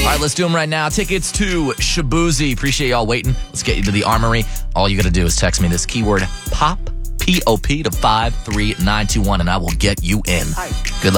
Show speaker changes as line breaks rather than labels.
right, let's do them right now. Tickets to Shaboozey. Appreciate y'all waiting. Let's get you to the Armory. All you got to do is text me this keyword POP, P-O-P, to 53921, and I will get you in. Good luck.